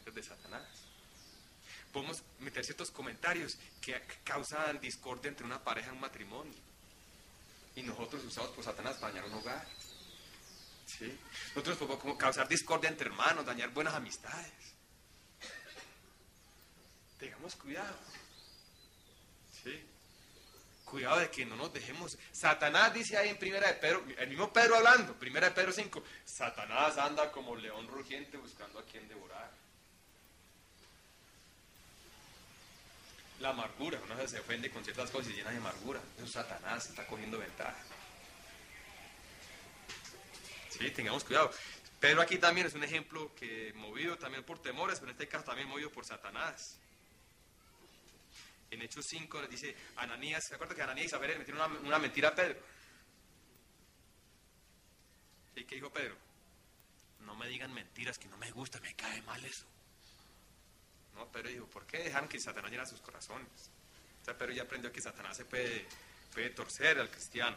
ataques de Satanás. Podemos meter ciertos comentarios que causan discordia entre una pareja en un matrimonio. Y nosotros usados por Satanás para dañar un hogar. ¿Sí? Nosotros podemos causar discordia entre hermanos, dañar buenas amistades. Tengamos cuidado. ¿Sí? Cuidado de que no nos dejemos. Satanás dice ahí en Primera de Pedro, el mismo Pedro hablando, Primera de Pedro 5, Satanás anda como león rugiente buscando a quien devorar. La amargura, uno se ofende con ciertas cosas y llena de amargura. Eso es Satanás, está cogiendo ventaja. Sí, tengamos cuidado. Pedro aquí también es un ejemplo que movido también por temores, pero en este caso también movido por Satanás. En Hechos 5 les dice Ananías, ¿se acuerdan que Ananías y Isabel le metieron una mentira a Pedro? ¿Y qué dijo Pedro? No me digan mentiras, que no me gusta, me cae mal eso. No, Pedro dijo, ¿por qué dejaron que Satanás llenara sus corazones? O sea, Pedro ya aprendió que Satanás se puede torcer al cristiano.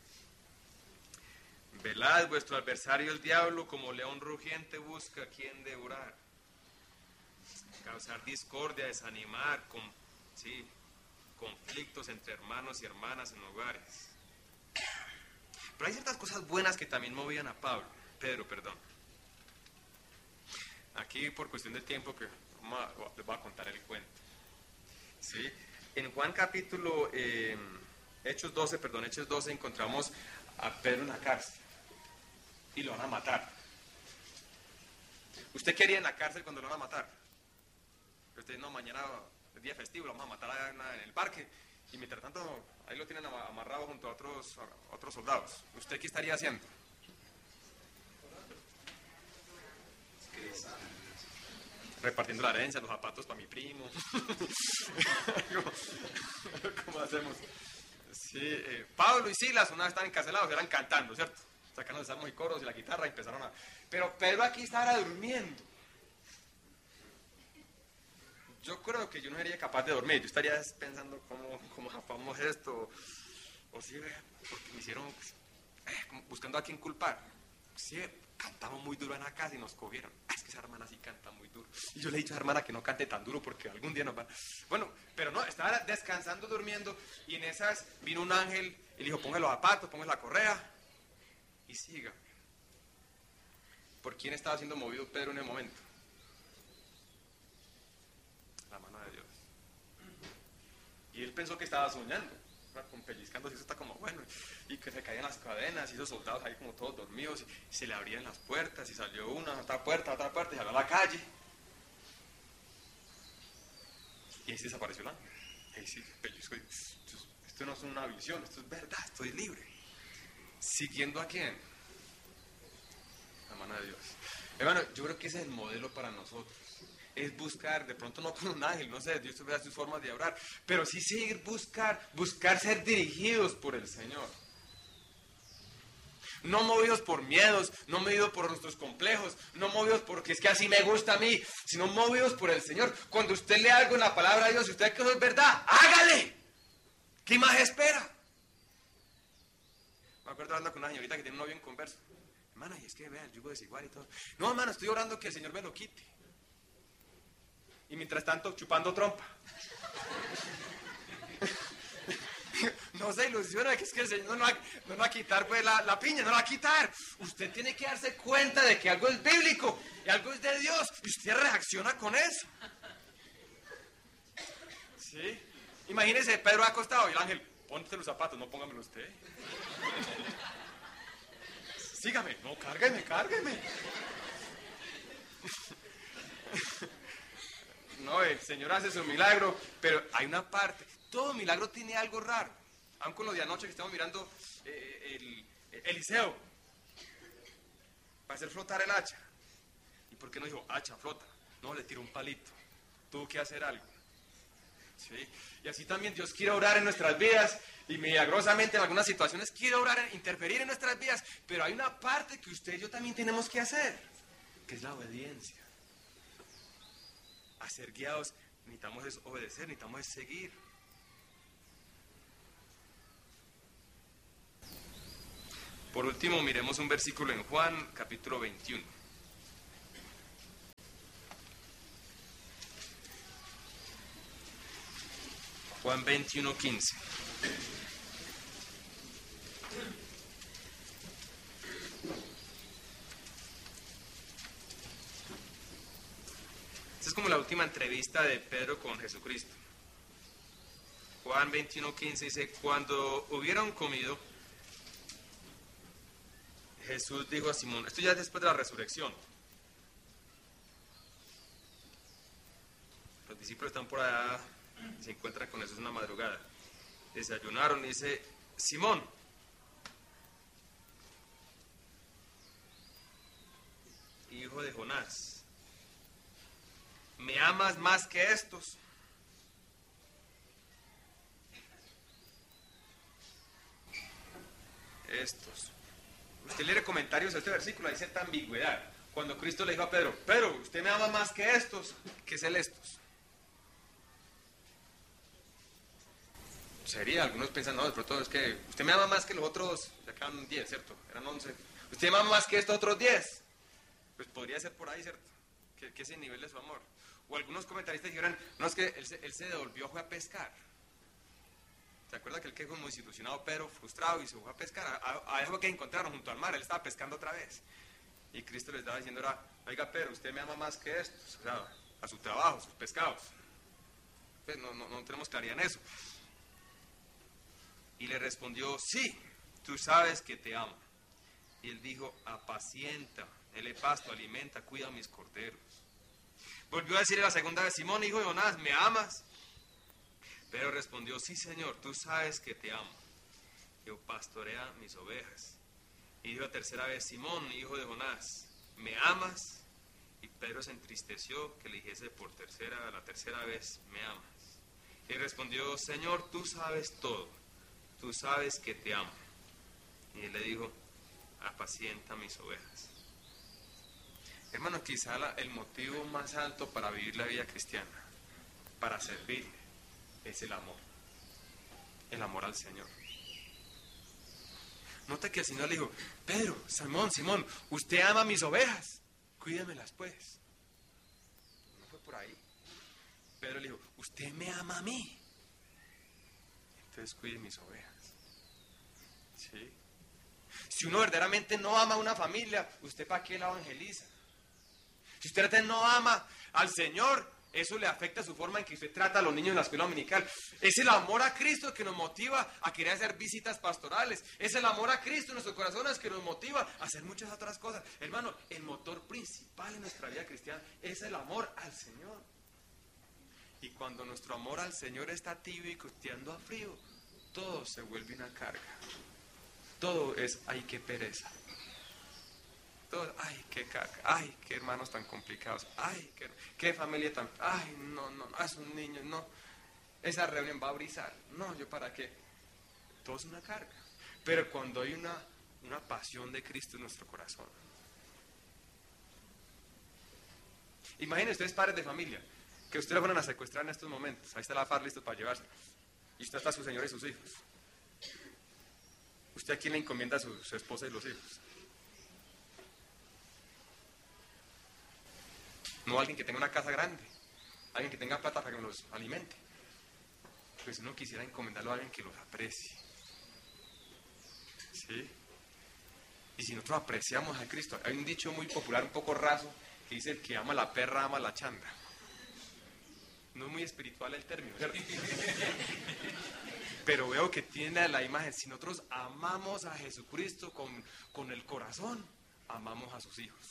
Velad, vuestro adversario el diablo, como león rugiente busca a quien devorar. Causar discordia, desanimar, sí, conflictos entre hermanos y hermanas en hogares. Pero hay ciertas cosas buenas que también movían a Pedro. Aquí por cuestión de tiempo que les voy a contar el cuento. ¿Sí? En Juan capítulo, Hechos 12 encontramos a Pedro en la cárcel y lo van a matar. ¿Usted qué haría en la cárcel cuando lo van a matar? Usted no, mañana es día festivo, lo vamos a matar allá en el parque y mientras tanto ahí lo tienen amarrado junto a otros soldados. ¿Usted qué estaría haciendo? Repartiendo la herencia, los zapatos para mi primo. ¿Cómo hacemos? Sí, Pablo y Silas una vez estaban encarcelados, eran cantando, ¿cierto? Sacando los salmos y coros y la guitarra y empezaron a... Pero Pedro aquí estaba durmiendo. Yo creo que yo no sería capaz de dormir. Yo estaría pensando cómo zafamos esto. O si, porque me hicieron... buscando a quién culpar. Sí, cantamos muy duro en la casa y nos cogieron. Es que esa hermana sí canta muy duro. Y yo le he dicho a esa hermana que no cante tan duro porque algún día nos va... Bueno, pero no, estaba descansando, durmiendo. Y en esas vino un ángel y le dijo, ponga los zapatos, ponga la correa. Y siga. ¿Por quién estaba siendo movido Pedro en el momento? La mano de Dios. Y él pensó que estaba soñando, con pellizcándose, eso está como bueno, y que se caían las cadenas, y esos soldados ahí como todos dormidos, y se le abrían las puertas, y salió otra puerta, y salió a la calle. Y ahí se desapareció el ángel. Y ahí sí, pellizco, esto no es una visión, esto es verdad, estoy libre. ¿Siguiendo a quién? La mano de Dios. Hermano, yo creo que ese es el modelo para nosotros. Es buscar, de pronto no con un ángel, no sé, Dios tuviera sus formas de orar, pero sí seguir buscar ser dirigidos por el Señor. No movidos por miedos, no movidos por nuestros complejos, no movidos porque es que así me gusta a mí, sino movidos por el Señor. Cuando usted lee algo en la palabra de Dios y usted cree que eso es verdad, hágale. ¿Qué más espera? Me acuerdo hablando con una señorita que tiene un novio en Converso. Hermana, y es que vea el yugo desigual y todo. No, hermano, estoy orando que el Señor me lo quite. Y mientras tanto, chupando trompa. No se ilusiona, que es que el Señor no va a quitar pues, la piña, no la va a quitar. Usted tiene que darse cuenta de que algo es bíblico y algo es de Dios. Y usted reacciona con eso. ¿Sí? Imagínese, Pedro acostado y el ángel, ponte los zapatos, no póngamelo usted. Sígame, no, cárgueme. No, el Señor hace su milagro, pero hay una parte, todo milagro tiene algo raro. Aun con lo de anoche que estamos mirando Eliseo, para hacer flotar el hacha. ¿Y por qué no dijo hacha, flota? No, le tiró un palito, tuvo que hacer algo. ¿Sí? Y así también Dios quiere obrar en nuestras vidas y milagrosamente en algunas situaciones quiere obrar, interferir en nuestras vidas, pero hay una parte que usted y yo también tenemos que hacer, que es la obediencia. A ser guiados necesitamos es obedecer, necesitamos es seguir. Por último, miremos un versículo en Juan, capítulo 21. Juan 21:15. Esta es como la última entrevista de Pedro con Jesucristo. Juan 21:15 dice, cuando hubieron comido, Jesús dijo a Simón, esto ya es después de la resurrección. Los discípulos están por allá, se encuentran con Jesús una madrugada. Desayunaron y dice, Simón, hijo de Jonás, ¿me amas más que estos? Estos. Usted lee comentarios a este versículo, hay cierta ambigüedad. Cuando Cristo le dijo a Pedro, Pedro, usted me ama más que estos, ¿qué es el estos? Sería, algunos piensan, no, de pronto es que usted me ama más que los otros, ya quedan 10, ¿cierto? Eran 11. Usted me ama más que estos otros 10. Pues podría ser por ahí, ¿cierto? Que ese nivel de su amor. O algunos comentaristas dijeron, no, es que él se devolvió, fue a pescar. ¿Se acuerda que él quedó muy desilusionado, pero frustrado y se fue a pescar? A eso que encontraron junto al mar, él estaba pescando otra vez. Y Cristo les estaba diciendo, oiga, Pedro, usted me ama más que estos, o sea, a su trabajo, sus pescados. Pues no tenemos claridad en eso. Y le respondió, sí, tú sabes que te amo. Y él dijo, apacienta, él pasto, alimenta, cuida a mis corderos. Volvió a decirle la segunda vez, Simón, hijo de Jonás, ¿me amas? Pero respondió, sí, Señor, tú sabes que te amo. Yo pastorea mis ovejas. Y dijo la tercera vez, Simón, hijo de Jonás, ¿me amas? Y Pedro se entristeció que le dijese la tercera vez, ¿me amas? Y respondió, Señor, tú sabes todo, tú sabes que te amo. Y él le dijo, apacienta mis ovejas. Hermano, quizá el motivo más alto para vivir la vida cristiana, para servir, es el amor al Señor. Nota que el Señor le dijo, Pedro, Simón, usted ama mis ovejas, cuídemelas pues. No fue por ahí. Pedro le dijo, usted me ama a mí, entonces cuide mis ovejas. ¿Sí? Si uno verdaderamente no ama a una familia, ¿usted para qué la evangeliza? Si usted no ama al Señor, eso le afecta su forma en que usted trata a los niños en la escuela dominical. Es el amor a Cristo que nos motiva a querer hacer visitas pastorales. Es el amor a Cristo en nuestros corazones que nos motiva a hacer muchas otras cosas. Hermano, el motor principal en nuestra vida cristiana es el amor al Señor. Y cuando nuestro amor al Señor está tibio y costeando a frío, todo se vuelve una carga. Todo es, ay, qué pereza. Todo, ay, qué caca, ay, qué hermanos tan complicados, ay, qué familia tan, ay, no, esos niños, no, esa reunión va a brisar, no, yo para qué, todo es una carga. Pero cuando hay una pasión de Cristo en nuestro corazón, imaginen ustedes padres de familia, que ustedes lo van a secuestrar en estos momentos, ahí está la FARC listo para llevarse, y usted está su señor y sus hijos. ¿Usted a quién le encomienda a su esposa y los hijos? No alguien que tenga una casa grande, alguien que tenga plata para que los alimente. Pues uno quisiera encomendarlo a alguien que los aprecie. ¿Sí? Y si nosotros apreciamos a Cristo, hay un dicho muy popular, un poco raso, que dice, el que ama la perra ama la chanda. No es muy espiritual el término, ¿cierto? Pero veo que tiene la imagen, si nosotros amamos a Jesucristo con el corazón, amamos a sus hijos.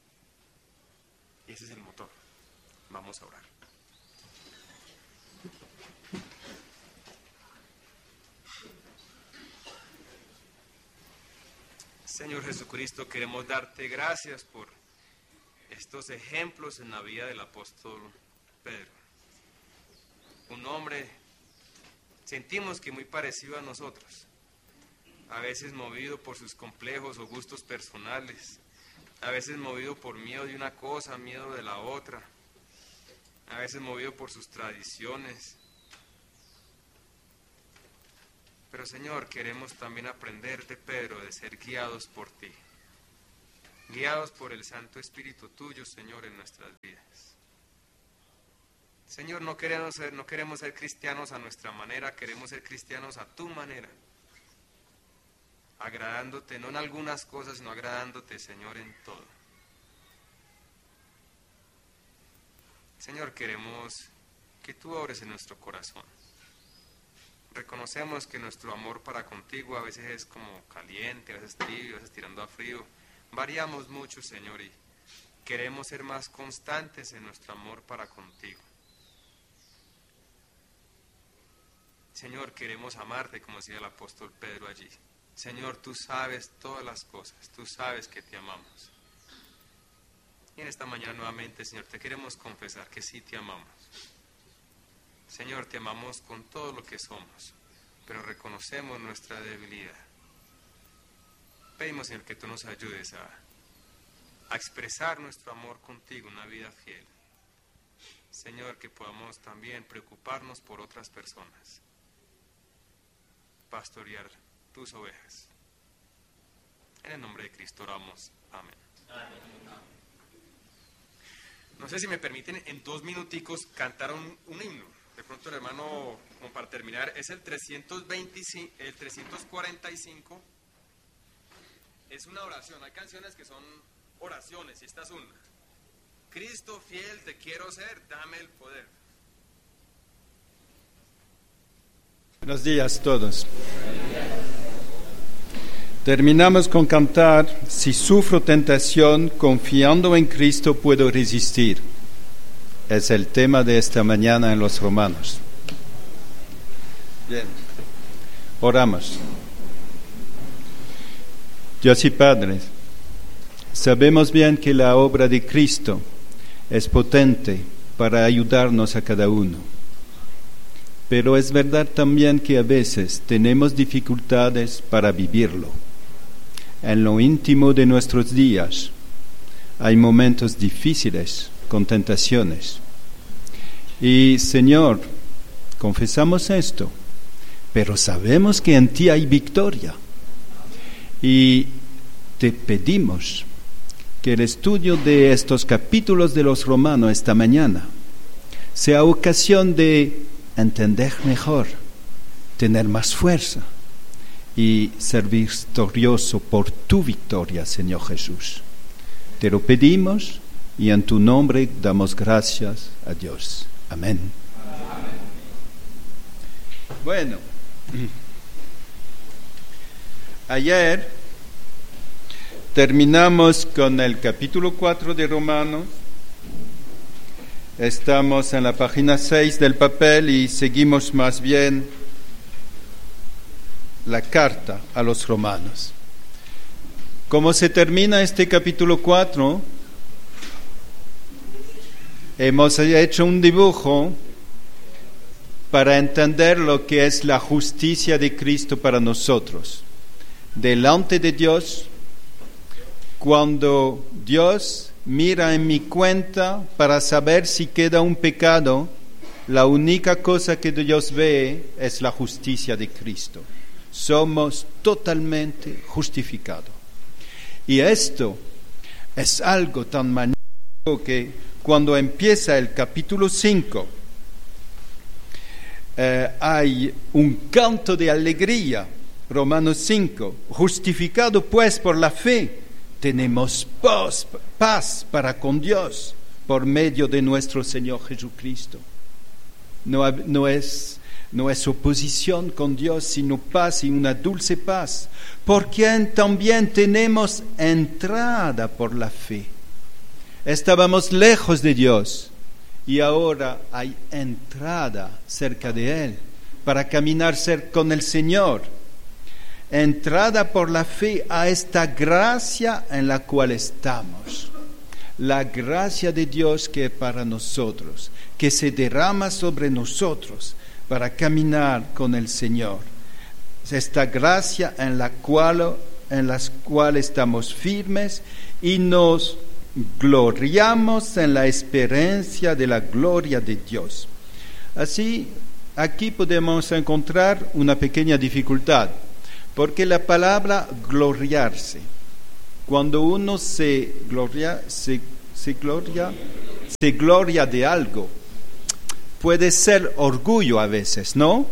Y ese es el motor. Vamos a orar. Señor Jesucristo, queremos darte gracias por estos ejemplos en la vida del apóstol Pedro. Un hombre, sentimos que muy parecido a nosotros, a veces movido por sus complejos o gustos personales, a veces movido por miedo de una cosa, miedo de la otra, a veces movido por sus tradiciones. Pero Señor, queremos también aprender de Pedro, de ser guiados por ti, guiados por el Santo Espíritu tuyo, Señor, en nuestras vidas. Señor, no queremos ser cristianos a nuestra manera, queremos ser cristianos a tu manera. Agradándote, no en algunas cosas, sino agradándote, Señor, en todo. Señor, queremos que tú obres en nuestro corazón. Reconocemos que nuestro amor para contigo a veces es como caliente, a veces tibio, a veces tirando a frío. Variamos mucho, Señor, y queremos ser más constantes en nuestro amor para contigo. Señor, queremos amarte, como decía el apóstol Pedro allí. Señor, tú sabes todas las cosas, tú sabes que te amamos. Y en esta mañana nuevamente, Señor, te queremos confesar que sí te amamos. Señor, te amamos con todo lo que somos, pero reconocemos nuestra debilidad. Pedimos, Señor, que tú nos ayudes a expresar nuestro amor contigo, una vida fiel. Señor, que podamos también preocuparnos por otras personas, pastorear tus ovejas. En el nombre de Cristo oramos. Amén. No sé si me permiten en 2 minuticos cantar un himno. De pronto el hermano, como para terminar, es el 345. Es una oración. Hay canciones que son oraciones y esta es una. Cristo fiel te quiero ser, dame el poder. Buenos días a todos. Terminamos con cantar: si sufro tentación, confiando en Cristo puedo resistir. Es el tema de esta mañana en los Romanos. Bien, oramos. Dios y Padre, sabemos bien que la obra de Cristo es potente para ayudarnos a cada uno. Pero es verdad también que a veces tenemos dificultades para vivirlo. En lo íntimo de nuestros días hay momentos difíciles, con tentaciones. Y Señor, confesamos esto, pero sabemos que en ti hay victoria. Y te pedimos que el estudio de estos capítulos de los Romanos esta mañana sea ocasión de entender mejor, tener más fuerza y ser victorioso por tu victoria, Señor Jesús. Te lo pedimos y en tu nombre damos gracias a Dios. Amén. Amén. Bueno, ayer terminamos con el capítulo 4 de Romanos. Estamos en la página 6 del papel y seguimos más bien la carta a los romanos. Como se termina este capítulo 4, hemos hecho un dibujo para entender lo que es la justicia de Cristo para nosotros. Delante de Dios, cuando Dios mira en mi cuenta para saber si queda un pecado, la única cosa que Dios ve es la justicia de Cristo. Somos totalmente justificados. Y esto es algo tan magnífico que cuando empieza el capítulo 5, hay un canto de alegría. Romanos 5, justificado pues por la fe, tenemos paz para con Dios por medio de nuestro Señor Jesucristo. No es oposición con Dios, sino paz y una dulce paz, porque también tenemos entrada por la fe. Estábamos lejos de Dios y ahora hay entrada cerca de Él para caminar cerca con el Señor. Entrada por la fe a esta gracia en la cual estamos. La gracia de Dios que es para nosotros, que se derrama sobre nosotros para caminar con el Señor. Esta gracia en la cual estamos firmes y nos gloriamos en la experiencia de la gloria de Dios. Así, aquí podemos encontrar una pequeña dificultad. Porque la palabra gloriarse, cuando uno se gloria de algo, puede ser orgullo a veces, ¿no?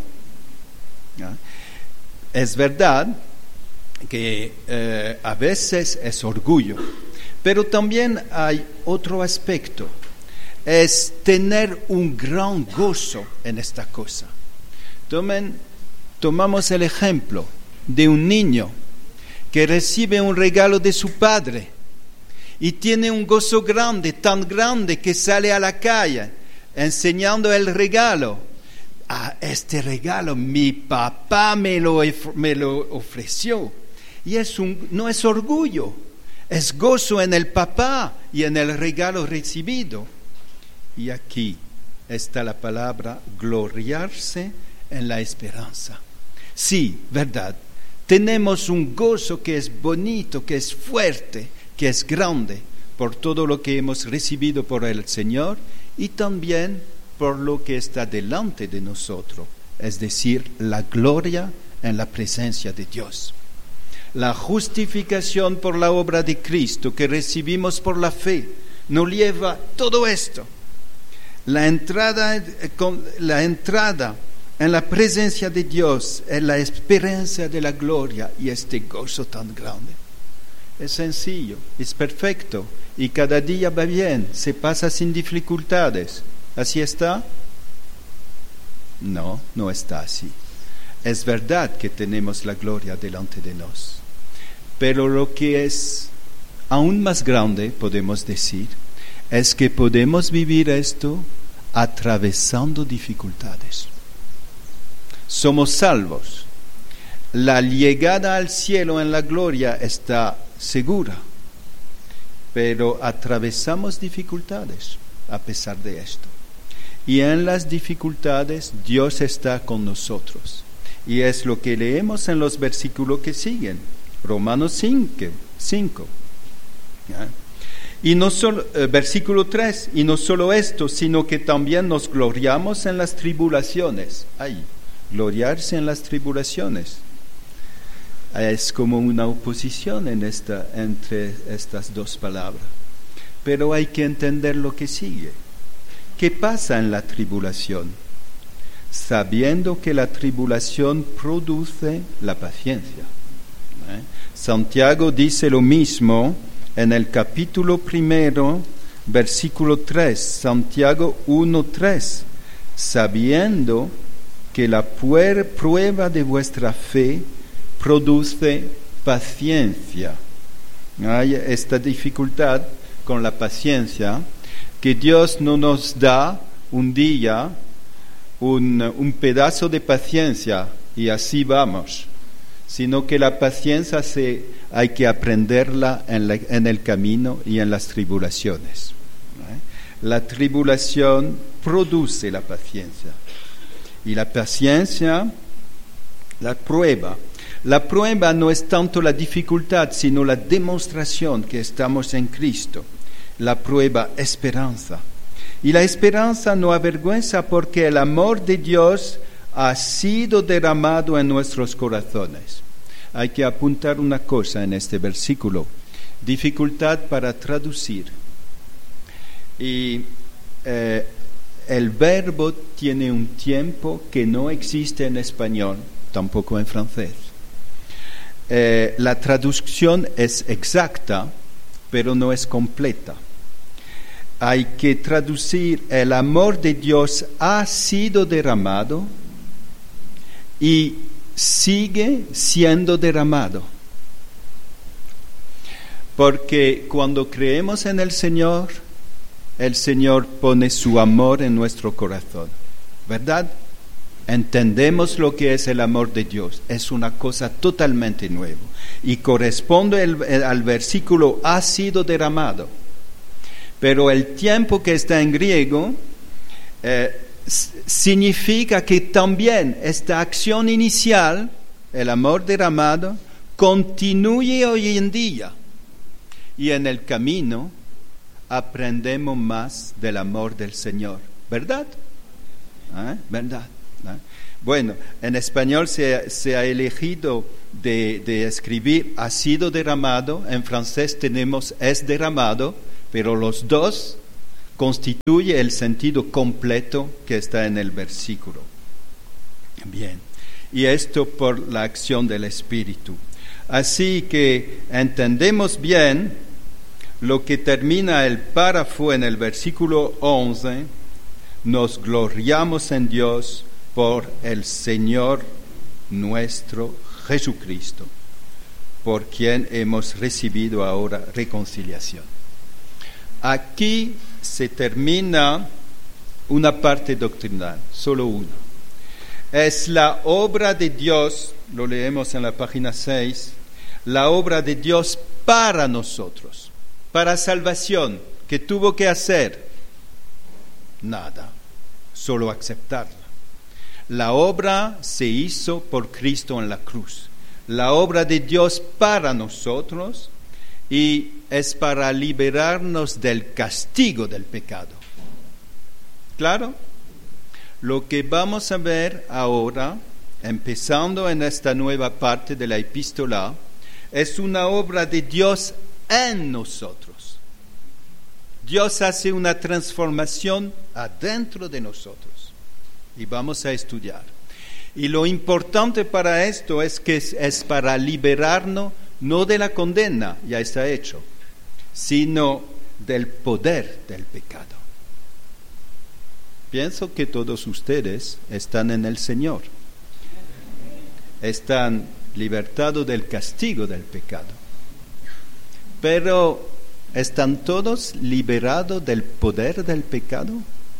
Es verdad que a veces es orgullo, pero también hay otro aspecto, es tener un gran gozo en esta cosa. Tomamos el ejemplo de un niño que recibe un regalo de su padre y tiene un gozo grande, tan grande que sale a la calle enseñando el regalo. Este regalo mi papá me lo ofreció. Y no es orgullo, es gozo en el papá y en el regalo recibido. Y aquí está la palabra gloriarse en la esperanza. Sí, verdad, tenemos un gozo que es bonito, que es fuerte, que es grande por todo lo que hemos recibido por el Señor y también por lo que está delante de nosotros, es decir, la gloria en la presencia de Dios. La justificación por la obra de Cristo que recibimos por la fe nos lleva todo esto. La entrada en la presencia de Dios es la esperanza de la gloria y este gozo tan grande. Es sencillo, es perfecto y cada día va bien, se pasa sin dificultades. ¿Así está? No, no está así. Es verdad que tenemos la gloria delante de nosotros, pero lo que es aún más grande, podemos decir, es que podemos vivir esto atravesando dificultades. Somos salvos. La llegada al cielo en la gloria está segura, pero atravesamos dificultades a pesar de esto. Y en las dificultades Dios está con nosotros. Y es lo que leemos en los versículos que siguen, Romanos 5. Y no solo, versículo 3, y no solo esto, sino que también nos gloriamos en las tribulaciones. Gloriarse en las tribulaciones. Es como una oposición entre estas dos palabras. Pero hay que entender lo que sigue. ¿Qué pasa en la tribulación? Sabiendo que la tribulación produce la paciencia. Santiago dice lo mismo en el capítulo 1, versículo 3, Santiago 1:3, sabiendo que la prueba de vuestra fe produce paciencia. Hay esta dificultad con la paciencia, que Dios no nos da un día un pedazo de paciencia y así vamos, sino que la paciencia hay que aprenderla en el camino y en las tribulaciones. La tribulación produce la paciencia y la paciencia, la prueba. La prueba no es tanto la dificultad, sino la demostración que estamos en Cristo. La prueba, esperanza. Y la esperanza no avergüenza porque el amor de Dios ha sido derramado en nuestros corazones. Hay que apuntar una cosa en este versículo. Dificultad para traducir. Y el verbo tiene un tiempo que no existe en español, tampoco en francés. La traducción es exacta, pero no es completa. Hay que traducir: el amor de Dios ha sido derramado y sigue siendo derramado. Porque cuando creemos en el Señor pone su amor en nuestro corazón, ¿verdad? Entendemos lo que es el amor de Dios, es una cosa totalmente nueva y corresponde al versículo ha sido derramado. Pero el tiempo que está en griego significa que también esta acción inicial, el amor derramado, continúe hoy en día. Y en el camino aprendemos más del amor del Señor. ¿Verdad? ¿Verdad? Bueno, en español se ha elegido de escribir ha sido derramado. En francés tenemos es derramado. Pero los dos constituye el sentido completo que está en el versículo. Bien, y esto por la acción del Espíritu. Así que entendemos bien lo que termina el párrafo en el versículo 11, nos gloriamos en Dios por el Señor nuestro Jesucristo, por quien hemos recibido ahora reconciliación. Aquí se termina una parte doctrinal, solo una. Es la obra de Dios, lo leemos en la página 6, la obra de Dios para nosotros, para salvación. ¿Qué tuvo que hacer? Nada, solo aceptarla. La obra se hizo por Cristo en la cruz. La obra de Dios para nosotros y es para liberarnos del castigo del pecado. ¿Claro? Lo que vamos a ver ahora, empezando en esta nueva parte de la epístola, es una obra de Dios en nosotros. Dios hace una transformación adentro de nosotros y vamos a estudiar. Y lo importante para esto es que es para liberarnos no de la condena, ya está hecho, sino del poder del pecado. Pienso que todos ustedes están en el Señor. Están libertados del castigo del pecado. Pero, ¿están todos liberados del poder del pecado?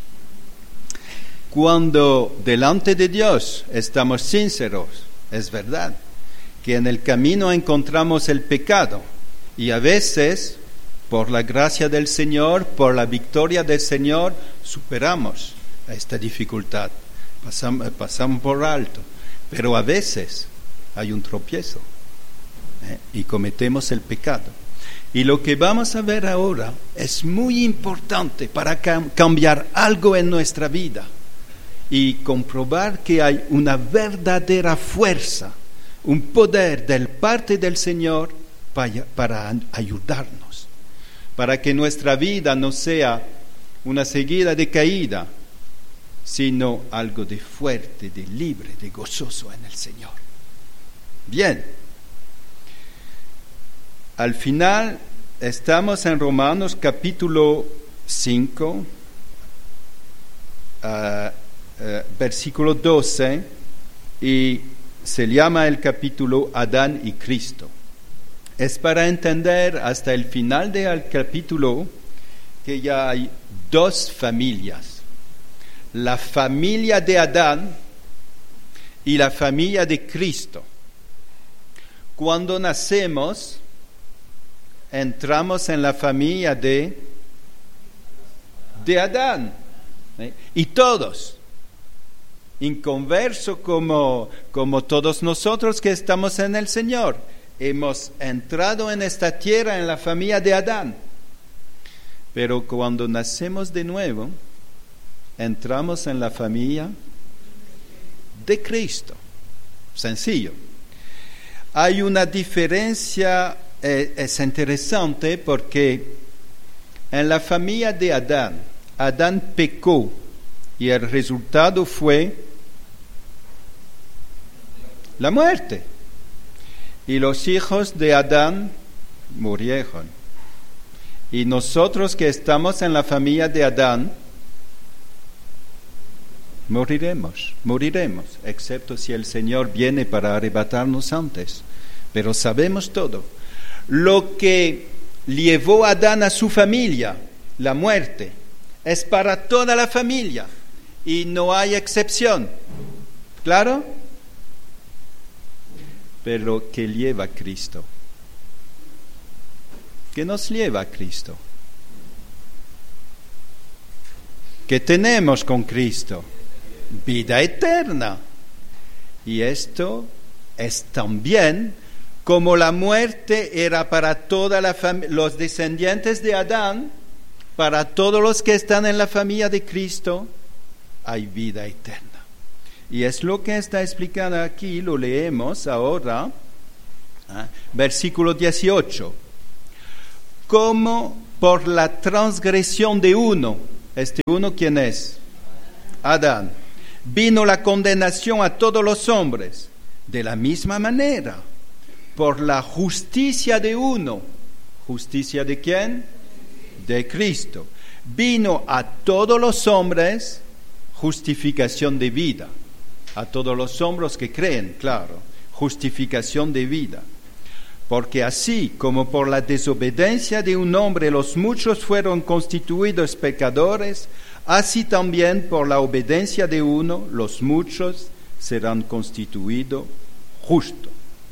Cuando delante de Dios estamos sinceros, es verdad que en el camino encontramos el pecado y a veces, por la gracia del Señor, por la victoria del Señor, superamos esta dificultad, pasamos por alto, pero a veces hay un tropiezo y cometemos el pecado. Y lo que vamos a ver ahora es muy importante para cambiar algo en nuestra vida y comprobar que hay una verdadera fuerza, un poder del parte del Señor para ayudarnos, para que nuestra vida no sea una seguida de caída, sino algo de fuerte, de libre, de gozoso en el Señor. Bien, al final estamos en Romanos capítulo 5, versículo 12, y se llama el capítulo Adán y Cristo. Es para entender hasta el final del capítulo que ya hay dos familias. La familia de Adán y la familia de Cristo. Cuando nacemos, entramos en la familia de Adán. Y todos, inconverso como todos nosotros que estamos en el Señor, hemos entrado en esta tierra en la familia de Adán. Pero cuando nacemos de nuevo, entramos en la familia de Cristo. Sencillo. Hay una diferencia, es interesante porque en la familia de Adán, Adán pecó y el resultado fue la muerte. Y los hijos de Adán murieron. Y nosotros que estamos en la familia de Adán, moriremos, excepto si el Señor viene para arrebatarnos antes. Pero sabemos todo. Lo que llevó a Adán a su familia, la muerte, es para toda la familia y no hay excepción. ¿Claro? Pero ¿qué lleva a Cristo? ¿Qué nos lleva a Cristo? ¿Qué tenemos con Cristo? Vida eterna. Y esto es también como la muerte era para toda los descendientes de Adán, para todos los que están en la familia de Cristo, hay vida eterna. Y es lo que está explicado aquí, lo leemos ahora, versículo 18. Como por la transgresión de uno. ¿Este uno quién es? Adán. Vino la condenación a todos los hombres. De la misma manera, por la justicia de uno. ¿Justicia de quién? De Cristo. Vino a todos los hombres justificación de vida. A todos los hombres que creen, claro, justificación de vida. Porque así como por la desobediencia de un hombre los muchos fueron constituidos pecadores, así también por la obediencia de uno los muchos serán constituidos justos.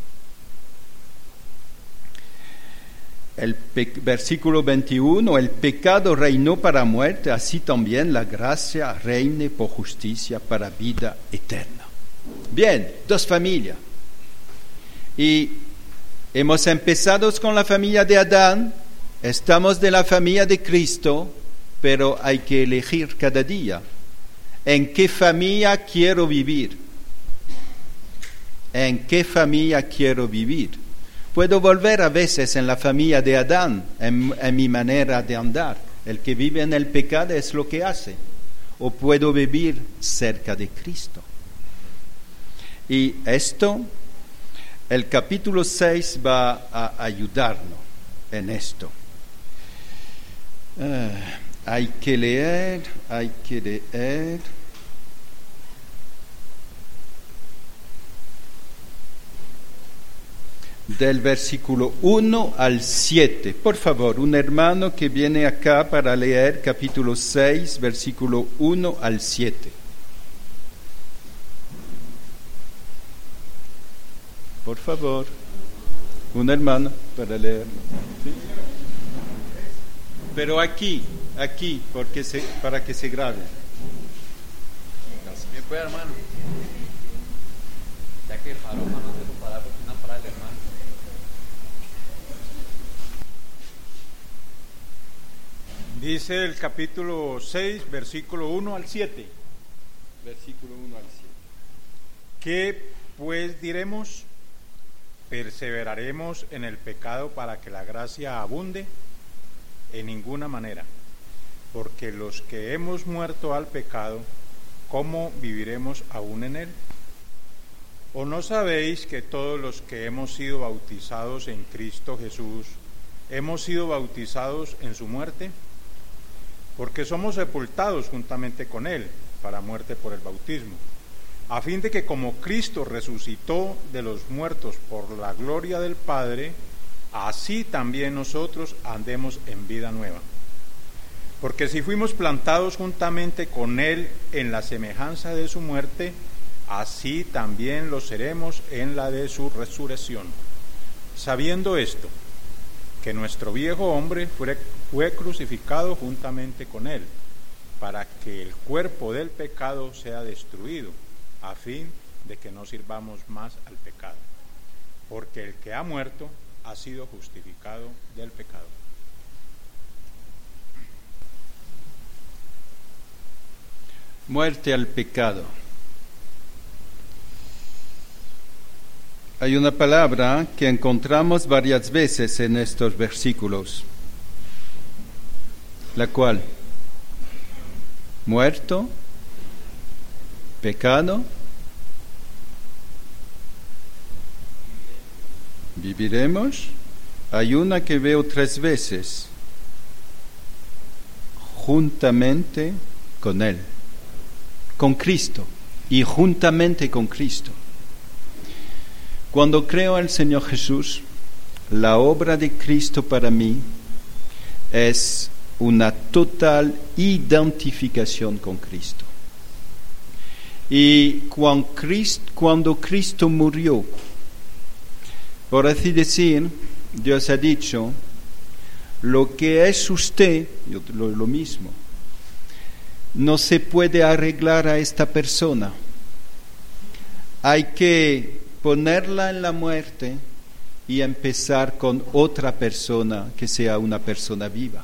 Versículo 21, el pecado reinó para muerte, así también la gracia reine por justicia para vida eterna. Bien, dos familias. Y hemos empezado con la familia de Adán, estamos de la familia de Cristo, pero hay que elegir cada día. ¿En qué familia quiero vivir? ¿En qué familia quiero vivir? Puedo volver a veces en la familia de Adán, en mi manera de andar. El que vive en el pecado es lo que hace. O puedo vivir cerca de Cristo. Y esto, el capítulo 6 va a ayudarnos en esto. Hay que leer. Del versículo 1 al 7. Por favor, un hermano que viene acá para leer capítulo 6, versículo 1 al 7. Por favor, un hermano para leer. ¿Sí? Pero aquí, porque para que se grabe. Bien, pues, hermano. Ya que paró, no se lo para porque no para el hermano. Dice el capítulo 6, versículo 1 al 7. Versículo 1 al 7. ¿Qué pues diremos? ¿Perseveraremos en el pecado para que la gracia abunde? En ninguna manera. Porque los que hemos muerto al pecado, ¿cómo viviremos aún en él? ¿O no sabéis que todos los que hemos sido bautizados en Cristo Jesús, hemos sido bautizados en su muerte? Porque somos sepultados juntamente con Él para muerte por el bautismo, a fin de que como Cristo resucitó de los muertos por la gloria del Padre, así también nosotros andemos en vida nueva. Porque si fuimos plantados juntamente con Él en la semejanza de su muerte, así también lo seremos en la de su resurrección. Sabiendo esto, que nuestro viejo hombre fue crucificado juntamente con él, para que el cuerpo del pecado sea destruido, a fin de que no sirvamos más al pecado. Porque el que ha muerto ha sido justificado del pecado. Muerte al pecado. Hay una palabra que encontramos varias veces en estos versículos, la cual, muerto, pecado, viviremos. Hay una que veo 3 veces, juntamente con Él, con Cristo y juntamente con Cristo. Cuando creo al Señor Jesús, la obra de Cristo para mí es una total identificación con Cristo. Y cuando Cristo murió, por así decir, Dios ha dicho, lo que es usted, lo mismo, no se puede arreglar a esta persona. Hay que ponerla en la muerte y empezar con otra persona que sea una persona viva.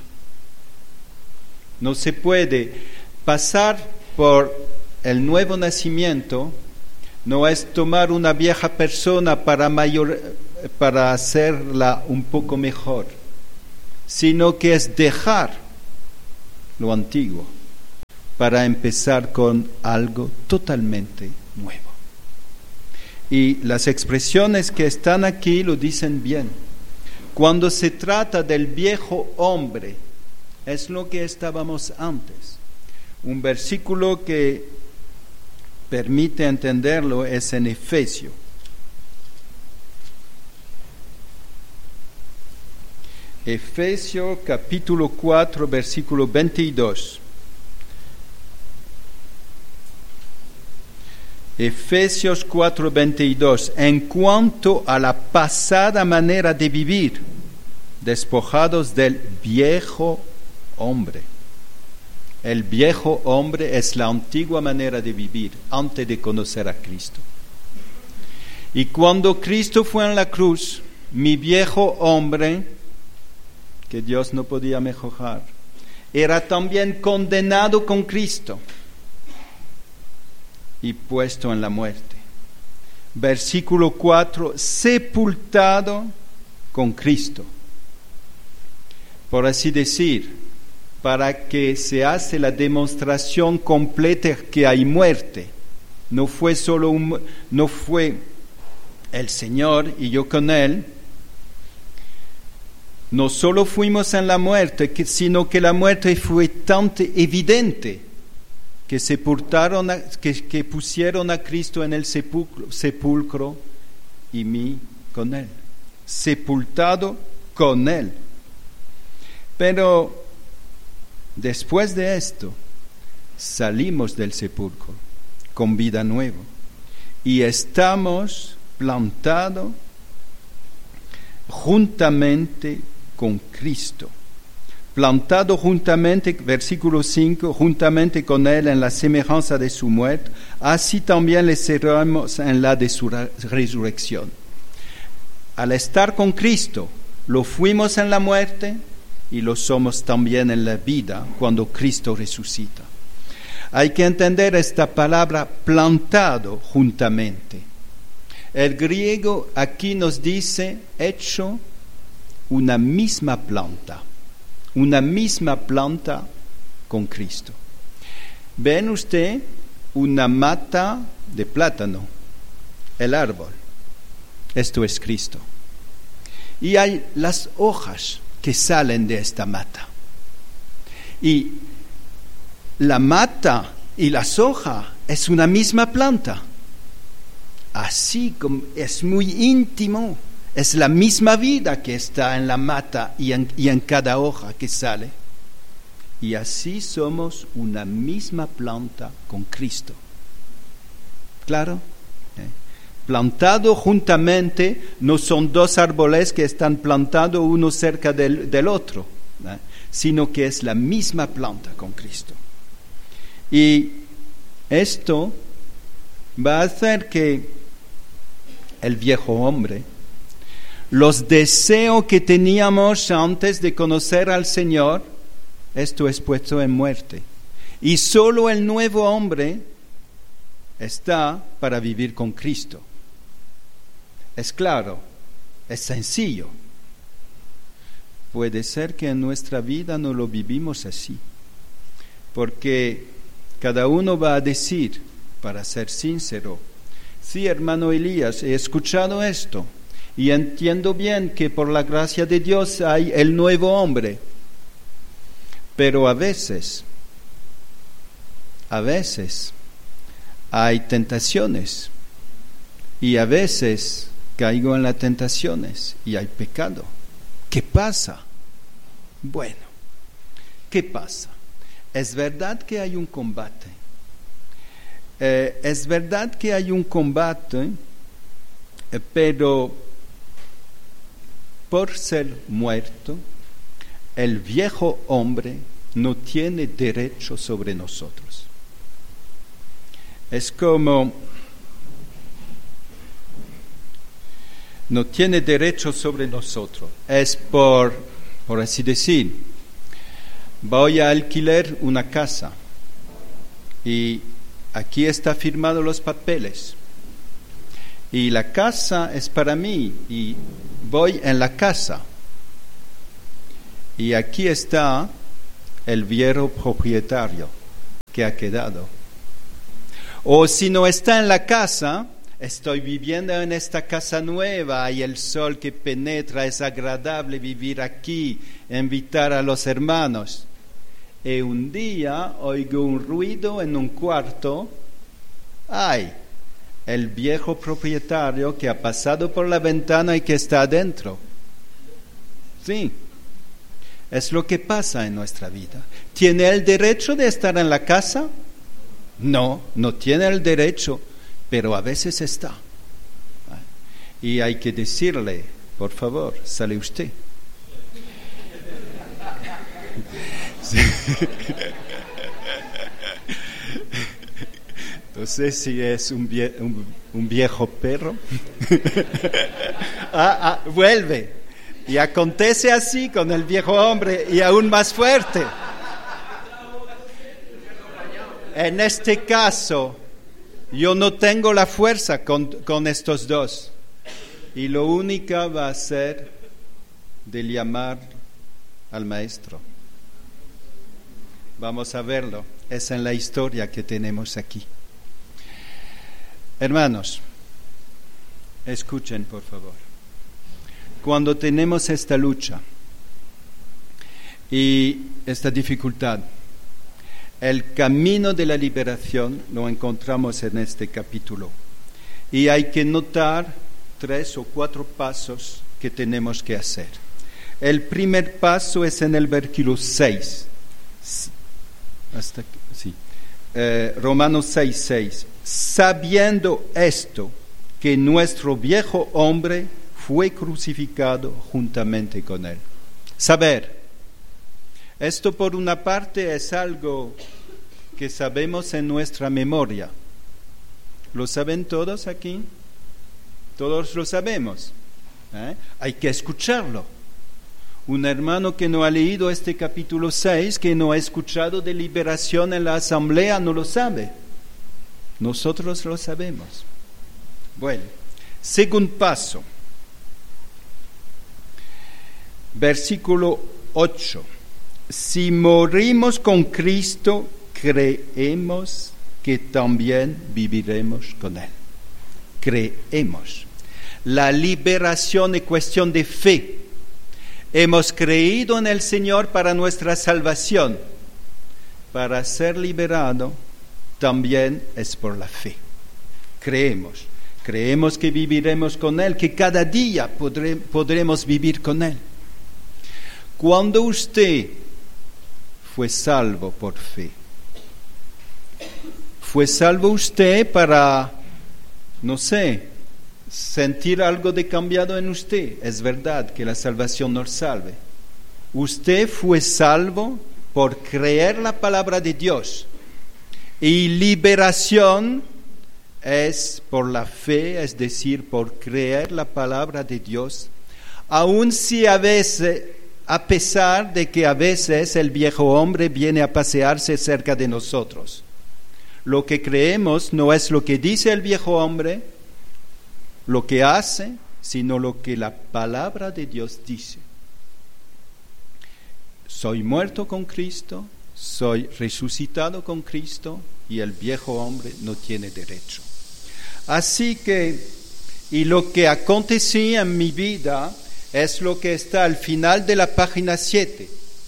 No se puede pasar por el nuevo nacimiento, no es tomar una vieja persona para hacerla un poco mejor, sino que es dejar lo antiguo para empezar con algo totalmente nuevo. Y las expresiones que están aquí lo dicen bien. Cuando se trata del viejo hombre, es lo que estábamos antes. Un versículo que permite entenderlo es en Efesios. Efesios capítulo 4, versículo 22. Efesios 4:22, en cuanto a la pasada manera de vivir, despojados del viejo hombre. El viejo hombre es la antigua manera de vivir antes de conocer a Cristo. Y cuando Cristo fue en la cruz, mi viejo hombre, que Dios no podía mejorar, era también condenado con Cristo y puesto en la muerte. Versículo 4, sepultado con Cristo. Por así decir, para que se hace la demostración completa que hay muerte. No fue el Señor y yo con Él. No solo fuimos en la muerte, sino que la muerte fue tan evidente que pusieron a Cristo en el sepulcro y mí con Él. Sepultado con Él. Pero después de esto, salimos del sepulcro con vida nueva y estamos plantados juntamente con Cristo. Plantado juntamente, versículo 5, juntamente con Él en la semejanza de su muerte, así también le seremos en la de su resurrección. Al estar con Cristo, lo fuimos en la muerte y lo somos también en la vida cuando Cristo resucita. Hay que entender esta palabra plantado juntamente. El griego aquí nos dice hecho una misma planta con Cristo. ¿Ven usted una mata de plátano? El árbol. Esto es Cristo. Y hay las hojas que salen de esta mata. Y la mata y las hojas es una misma planta. Así como es muy íntimo, es la misma vida que está en la mata y en cada hoja que sale. Y así somos una misma planta con Cristo. ¿Claro? Plantado juntamente, no son dos árboles que están plantados uno cerca del otro, sino que es la misma planta con Cristo. Y esto va a hacer que el viejo hombre, los deseos que teníamos antes de conocer al Señor, esto es puesto en muerte. Y solo el nuevo hombre está para vivir con Cristo. Es claro, es sencillo. Puede ser que en nuestra vida no lo vivimos así, porque cada uno va a decir, para ser sincero, sí, hermano Elías, he escuchado esto y entiendo bien que por la gracia de Dios hay el nuevo hombre, pero a veces hay tentaciones y a veces caigo en las tentaciones y hay pecado. ¿Qué pasa? Bueno, ¿qué pasa? Es verdad que hay un combate. Es verdad que hay un combate, pero por ser muerto, el viejo hombre no tiene derecho sobre nosotros. Es como no tiene derecho sobre nosotros. Es por así decir, voy a alquilar una casa y aquí está firmado los papeles y la casa es para mí y voy en la casa Y aquí está el viejo propietario que ha quedado. O si no está en la casa, estoy viviendo en esta casa nueva y el sol que penetra, es agradable vivir aquí, invitar a los hermanos. Y un día oigo un ruido en un cuarto. ¡Ay! El viejo propietario que ha pasado por la ventana y que está adentro. Sí, es lo que pasa en nuestra vida. ¿Tiene el derecho de estar en la casa? No, no tiene el derecho, pero a veces está. Y hay que decirle, por favor, sale usted. Sí. No sé si es un viejo perro. Vuelve. Y acontece así con el viejo hombre y aún más fuerte. En este caso, yo no tengo la fuerza con estos dos. Y lo único va a ser de llamar al maestro. Vamos a verlo. Es en la historia que tenemos aquí. Hermanos, escuchen por favor. Cuando tenemos esta lucha y esta dificultad, el camino de la liberación lo encontramos en este capítulo. Y hay que notar 3 o 4 pasos que tenemos que hacer. El primer paso es en el versículo 6. Romanos 6:6. Sabiendo esto, que nuestro viejo hombre fue crucificado juntamente con él. Saber. Esto por una parte es algo que sabemos en nuestra memoria. ¿Lo saben todos aquí? Todos lo sabemos. Hay que escucharlo. Un hermano que no ha leído este capítulo 6, que no ha escuchado de liberación en la asamblea, no lo sabe. Nosotros lo sabemos. Bueno, segundo paso. Versículo 8. Si morimos con Cristo, creemos que también viviremos con Él. Creemos. La liberación es cuestión de fe. Hemos creído en el Señor para nuestra salvación. Para ser liberado también es por la fe. Creemos. Creemos que viviremos con Él, que cada día podremos vivir con Él. Cuando usted fue salvo por fe, fue salvo usted para, no sé, sentir algo de cambiado en usted. Es verdad que la salvación nos salve. Usted fue salvo por creer la palabra de Dios. Y liberación es por la fe, es decir, por creer la palabra de Dios, aun si a pesar de que a veces el viejo hombre viene a pasearse cerca de nosotros. Lo que creemos no es lo que dice el viejo hombre, lo que hace, sino lo que la palabra de Dios dice. Soy muerto con Cristo, soy resucitado con Cristo y el viejo hombre no tiene derecho. Así que, y lo que acontecía en mi vida es lo que está al final de la página 7.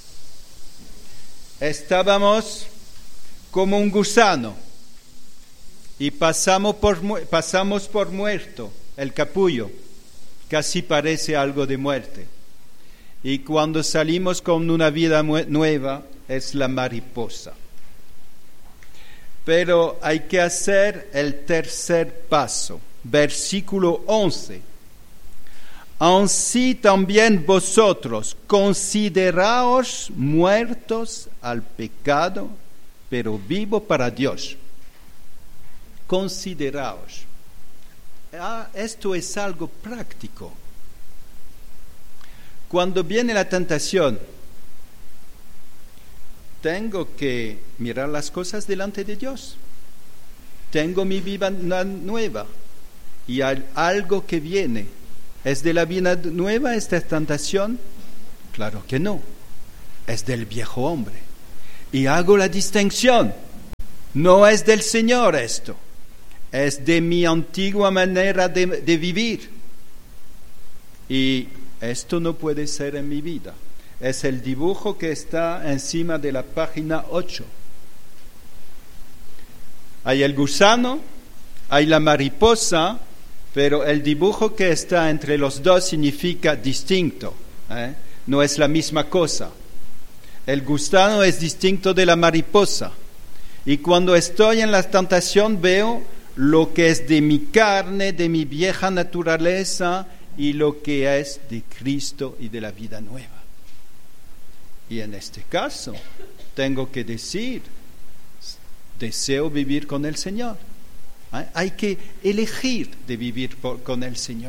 Estábamos como un gusano y pasamos por muerto, el capullo, casi parece algo de muerte. Y cuando salimos con una vida nueva, es la mariposa. Pero hay que hacer el tercer paso, versículo 11. Así también vosotros consideraos muertos al pecado, pero vivo para Dios. Consideraos. Esto es algo práctico. Cuando viene la tentación, tengo que mirar las cosas delante de Dios. Tengo mi vida nueva y hay algo que viene. ¿Es de la vida nueva esta tentación? Claro que no. es del viejo hombre. Y hago la distinción. No es del Señor esto. Es de mi antigua manera de vivir. Y esto no puede ser en mi vida. Es el dibujo que está encima de la página 8. Hay el gusano, hay la mariposa, pero el dibujo que está entre los dos significa distinto, no es la misma cosa. El gusano es distinto de la mariposa. Y cuando estoy en la tentación veo lo que es de mi carne, de mi vieja naturaleza, y lo que es de Cristo y de la vida nueva. Y en este caso tengo que decir, deseo vivir con el Señor. Hay que elegir de vivir con el Señor.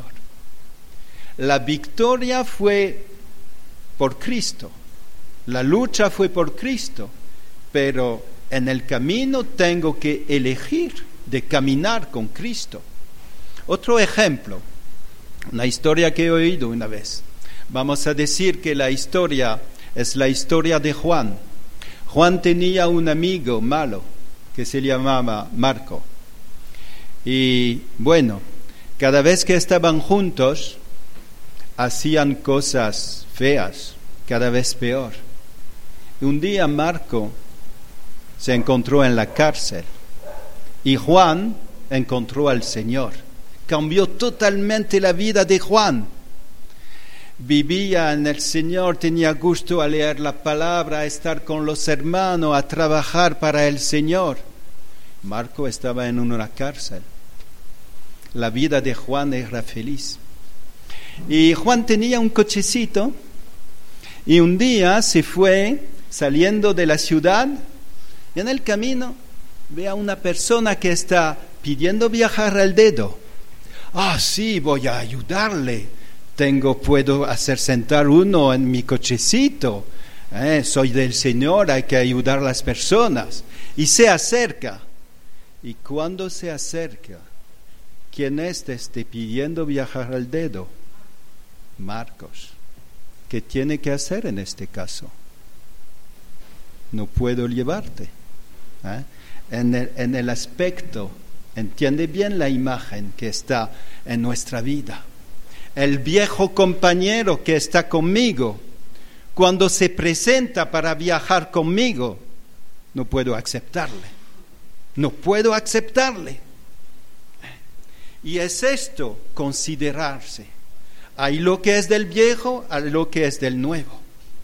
La victoria fue por Cristo, la lucha fue por Cristo, pero en el camino tengo que elegir de caminar con Cristo. Otro ejemplo, una historia que he oído una vez. Vamos a decir que la historia es la historia de Juan. Juan tenía un amigo malo que se llamaba Marco. Y bueno, cada vez que estaban juntos, hacían cosas feas, cada vez peor. Un día Marco se encontró en la cárcel y Juan encontró al Señor. Cambió totalmente la vida de Juan. Vivía en el Señor, tenía gusto a leer la palabra, a estar con los hermanos, a trabajar para el Señor. Marco estaba en una cárcel. La vida de Juan era feliz. Y Juan tenía un cochecito y un día se fue saliendo de la ciudad y en el camino ve a una persona que está pidiendo viajar al dedo. Sí, voy a ayudarle. Puedo hacer sentar uno en mi cochecito. Soy del Señor, hay que ayudar a las personas. Y se acerca. Y cuando se acerca, ¿quién es pidiendo viajar al dedo? Marcos. ¿Qué tiene que hacer en este caso? No puedo llevarte. En el aspecto, entiende bien la imagen que está en nuestra vida. El viejo compañero que está conmigo, cuando se presenta para viajar conmigo, no puedo aceptarle. No puedo aceptarle. Y es esto, considerarse. Hay lo que es del viejo, hay lo que es del nuevo.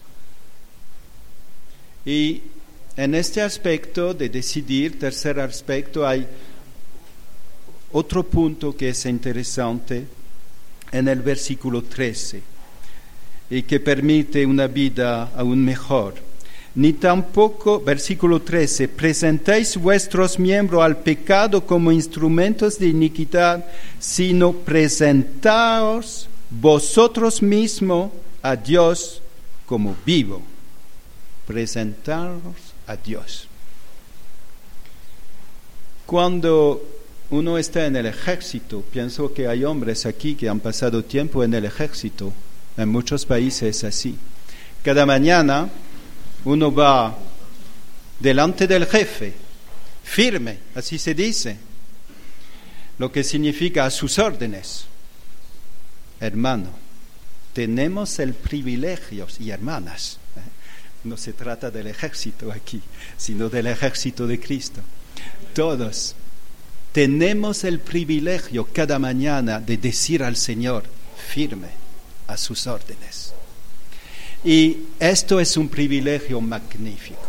Y en este aspecto de decidir, tercer aspecto, hay otro punto que es interesante en el versículo 13 y que permite una vida aún mejor. Ni tampoco, versículo 13, presentéis vuestros miembros al pecado como instrumentos de iniquidad, sino presentaos vosotros mismos a Dios como vivo. Presentaros a Dios. Cuando uno está en el ejército, pienso que hay hombres aquí que han pasado tiempo en el ejército, en muchos países es así. Cada mañana uno va delante del jefe, firme, así se dice, lo que significa a sus órdenes. Hermano, tenemos el privilegio, y hermanas, no se trata del ejército aquí, sino del ejército de Cristo. Todos tenemos el privilegio cada mañana de decir al Señor, firme a sus órdenes. Y esto es un privilegio magnífico,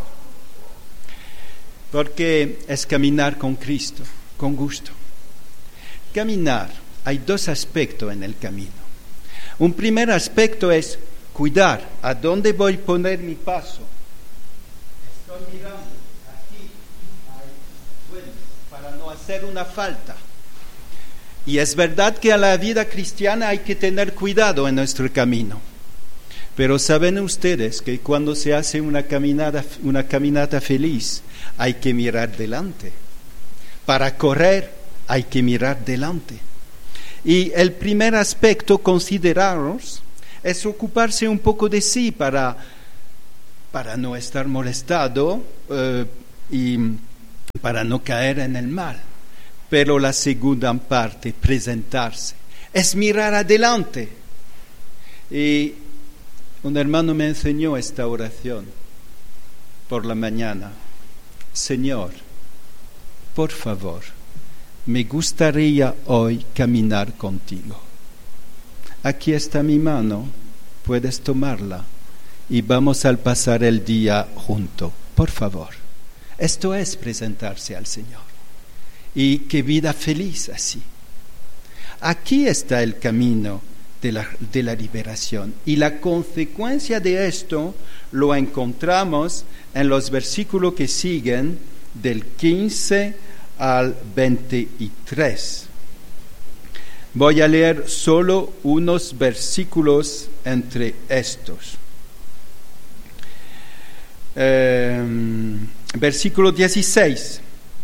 porque es caminar con Cristo, con gusto. Caminar, hay dos aspectos en el camino. Un primer aspecto es cuidar a dónde voy a poner mi paso. Estoy mirando aquí, bueno, para no hacer una falta. Y es verdad que a la vida cristiana hay que tener cuidado en nuestro camino. Pero saben ustedes que cuando se hace una caminata feliz, hay que mirar delante. Para correr hay que mirar delante. Y el primer aspecto, consideraros, es ocuparse un poco de sí para para no estar molestado y para no caer en el mal. Pero la segunda parte, presentarse, es mirar adelante. Y un hermano me enseñó esta oración por la mañana. Señor, por favor, me gustaría hoy caminar contigo. Aquí está mi mano, puedes tomarla y vamos a pasar el día juntos, por favor. Esto es presentarse al Señor. Y qué vida feliz así. Aquí está el camino de la liberación. Y la consecuencia de esto lo encontramos en los versículos que siguen del 15 al 23. Voy a leer solo unos versículos entre estos. Versículo 16.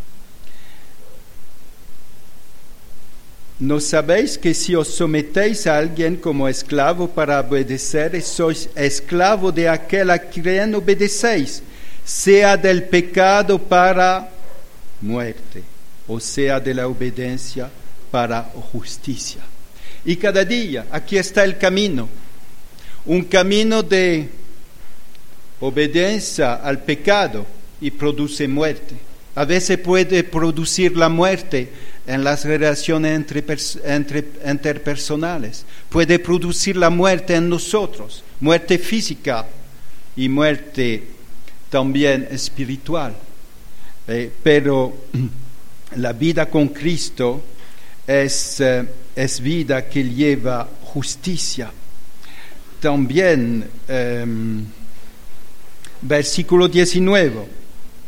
¿No sabéis que si os sometéis a alguien como esclavo para obedecer, sois esclavo de aquel a quien obedecéis, sea del pecado para muerte, o sea de la obediencia para justicia? Y cada día, aquí está el camino, un camino de obediencia al pecado y produce muerte. A veces puede producir la muerte en las relaciones interpersonales. Puede producir la muerte en nosotros, muerte física y muerte también espiritual. Pero la vida con Cristo es vida que lleva justicia. También, versículo 19.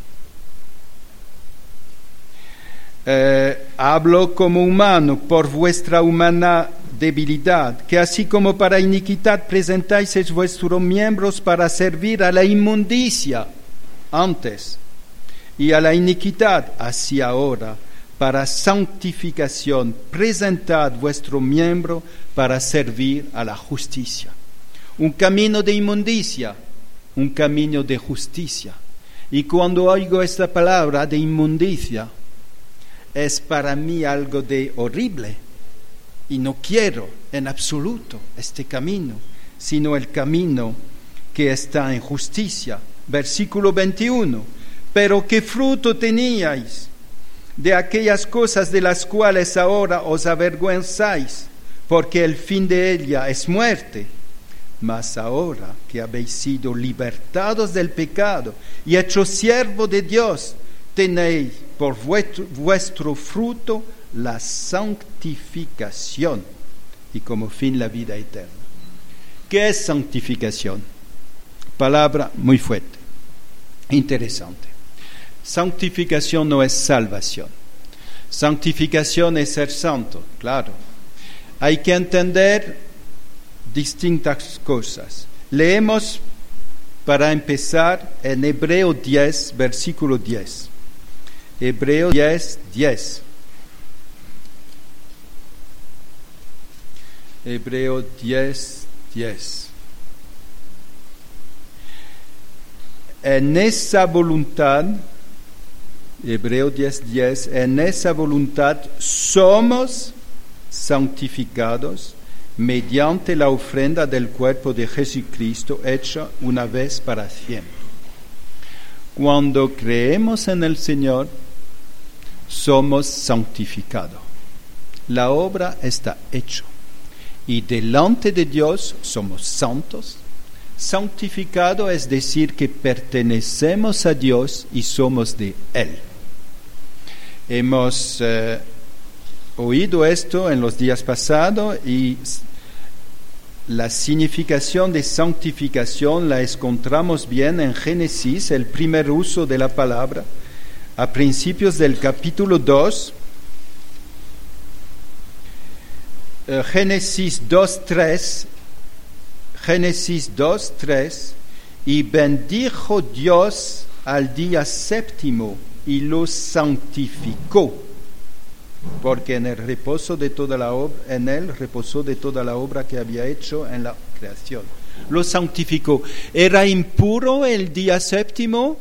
Hablo como humano por vuestra humana debilidad, que así como para iniquidad presentáis vuestros miembros para servir a la inmundicia antes y a la iniquidad, así ahora para santificación presentad vuestro miembro para servir a la justicia. Un camino de inmundicia, un camino de justicia. Y cuando oigo esta palabra de inmundicia, es para mí algo de horrible y no quiero en absoluto este camino, sino el camino que está en justicia. Versículo 21. Pero ¿qué fruto teníais de aquellas cosas de las cuales ahora os avergüenzáis? Porque el fin de ella es muerte. Mas ahora que habéis sido libertados del pecado y hechos siervos de Dios, tenéis por vuestro fruto la santificación y como fin la vida eterna. ¿Qué es santificación? Palabra muy fuerte, interesante. Santificación no es salvación. Santificación es ser santo, claro. Hay que entender distintas cosas. Leemos para empezar en Hebreo 10, versículo 10. Hebreo 10, 10. Hebreo 10, 10. En esa voluntad, Hebreo 10, 10, en esa voluntad somos santificados mediante la ofrenda del cuerpo de Jesucristo hecha una vez para siempre. Cuando creemos en el Señor, somos santificados. La obra está hecha. Y delante de Dios somos santos. Santificado es decir que pertenecemos a Dios y somos de Él. Hemos oído esto en los días pasados y la significación de santificación la encontramos bien en Génesis, el primer uso de la palabra, a principios del capítulo 2, Génesis 2:3, Génesis 2:3, y bendijo Dios al día séptimo y lo santificó, porque en él reposó de toda la obra que había hecho en la creación. lo santificó. ¿Era impuro el día séptimo?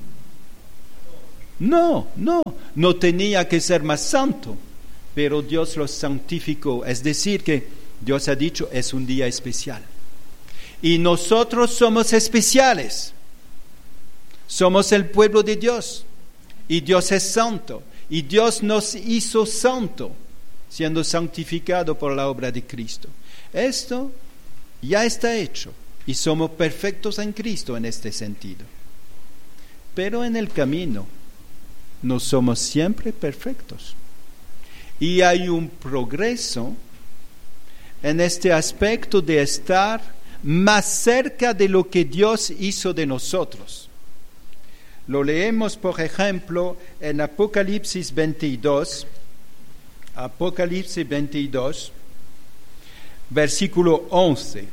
No tenía que ser más santo, pero Dios lo santificó. Es decir, que Dios ha dicho, es un día especial. Y nosotros somos especiales. Somos el pueblo de Dios. Y Dios es santo. Y Dios nos hizo santo, siendo santificado por la obra de Cristo. Esto ya está hecho. Y somos perfectos en Cristo en este sentido. Pero en el camino no somos siempre perfectos. Y hay un progreso en este aspecto de estar más cerca de lo que Dios hizo de nosotros. Lo leemos, por ejemplo, en Apocalipsis 22, versículo 11.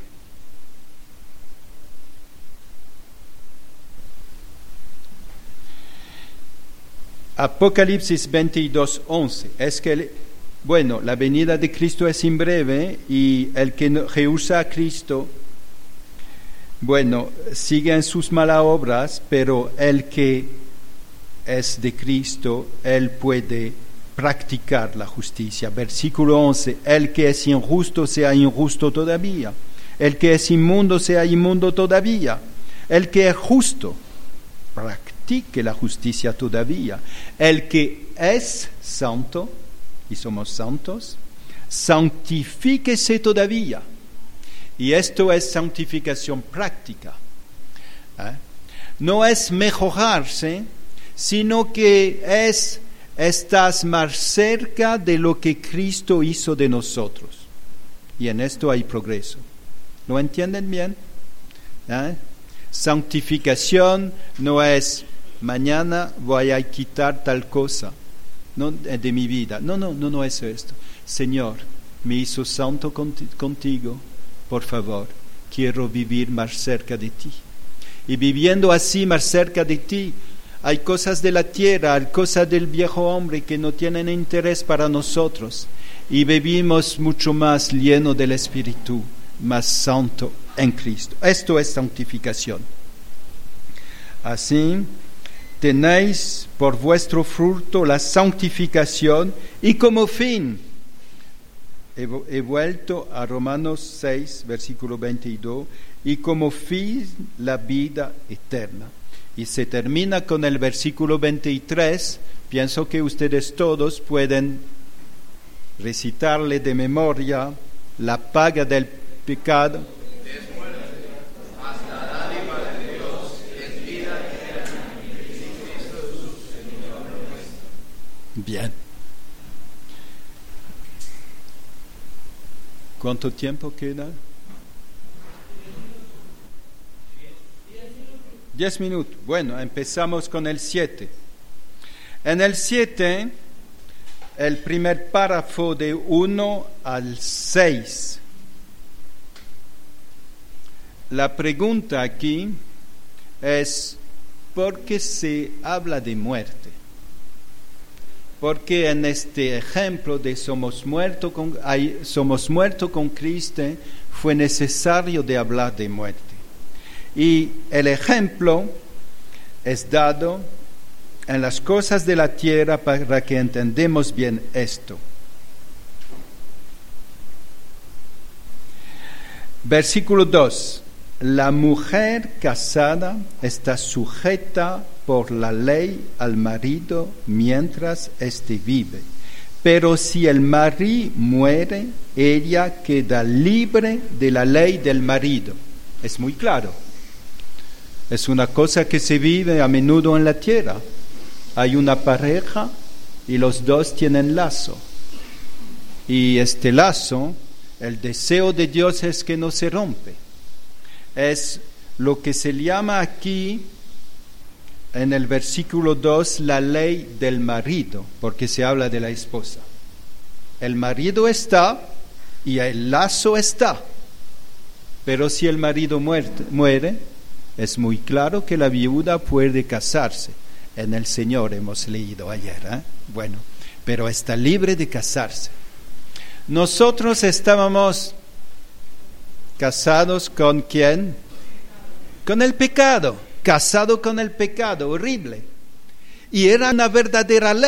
Apocalipsis 22, 11. Es que, la venida de Cristo es en breve y el que rehúsa a Cristo, sigue en sus malas obras, pero el que es de Cristo, él puede practicar la justicia. Versículo 11. El que es injusto sea injusto todavía. El que es inmundo sea inmundo todavía. El que es justo practique la justicia todavía. El que es santo, y somos santos, santifíquese todavía. Y esto es santificación práctica. No es mejorarse, sino que estás más cerca de lo que Cristo hizo de nosotros. Y en esto hay progreso. ¿Lo entienden bien? Santificación no es mañana voy a quitar tal cosa de mi vida. No es esto. Señor, me hizo santo contigo. Por favor, quiero vivir más cerca de ti. Y viviendo así más cerca de ti, hay cosas de la tierra, hay cosas del viejo hombre que no tienen interés para nosotros. Y vivimos mucho más lleno del Espíritu, más santo en Cristo. Esto es santificación. Así, tenéis por vuestro fruto la santificación y como fin, he vuelto a Romanos 6, versículo 22, y como fin la vida eterna. Y se termina con el versículo 23. Pienso que ustedes todos pueden recitarle de memoria: la paga del pecado es muerte, mas la dádiva de Dios es vida eterna en Cristo Jesús, Señor nuestro. Bien. ¿Cuánto tiempo queda? 10 minutos. Bueno, empezamos con el 7. En el 7, el primer párrafo de 1 al 6. La pregunta aquí es, ¿por qué se habla de muerte? Porque en este ejemplo de somos muertos con Cristo, fue necesario de hablar de muerte. Y el ejemplo es dado en las cosas de la tierra para que entendamos bien esto. Versículo 2. La mujer casada está sujeta por la ley al marido mientras éste vive. Pero si el marido muere, ella queda libre de la ley del marido. Es muy claro. Es una cosa que se vive a menudo en la tierra. Hay una pareja y los dos tienen lazo. Y este lazo, el deseo de Dios es que no se rompe. Es lo que se llama aquí, en el versículo 2, la ley del marido, porque se habla de la esposa. El marido está y el lazo está. Pero si el marido muere, es muy claro que la viuda puede casarse. En el Señor hemos leído ayer, Bueno, pero está libre de casarse. Nosotros estábamos ¿Casados con quién? Con el pecado. Casado con el pecado, horrible. Y era una verdadera ley.